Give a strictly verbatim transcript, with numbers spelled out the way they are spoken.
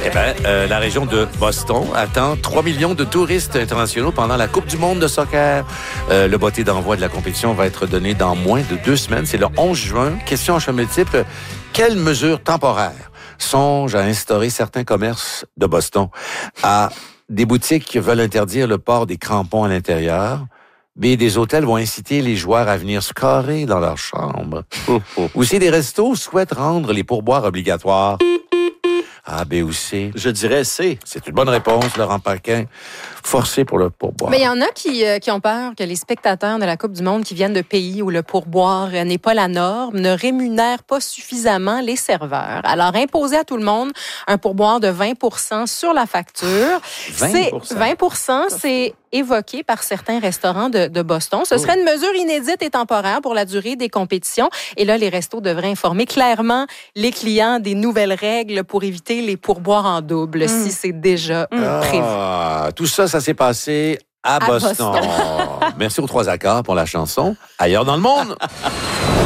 Eh bien, euh, la région de Boston attend trois millions de touristes internationaux pendant la Coupe du monde de soccer. Euh, le botté d'envoi de la compétition va être donné dans moins de deux semaines. C'est le onze juin. Question en choix multiple. Quelles mesures temporaires songent à instaurer certains commerces de Boston? A, des boutiques veulent interdire le port des crampons à l'intérieur. B, des hôtels vont inciter les joueurs à venir se carrer dans leur chambre. Ou C, des restos souhaitent rendre les pourboires obligatoires. A, B ou C? Je dirais C. C'est une bonne réponse, Laurent Paquin. Forcé pour le pourboire. Mais il y en a qui, euh, qui ont peur que les spectateurs de la Coupe du monde qui viennent de pays où le pourboire euh, n'est pas la norme ne rémunèrent pas suffisamment les serveurs. Alors, imposer à tout le monde un pourboire de vingt pour cent sur la facture. vingt pour cent. C'est vingt pour cent, c'est évoqué par certains restaurants de, de Boston. Ce serait une mesure inédite et temporaire pour la durée des compétitions. Et là, les restos devraient informer clairement les clients des nouvelles règles pour éviter les pourboires en double, mm. si c'est déjà mm. prévu. Ah, tout ça, ça s'est passé à, à Boston. Boston. Merci aux trois accords pour la chanson Ailleurs dans le monde.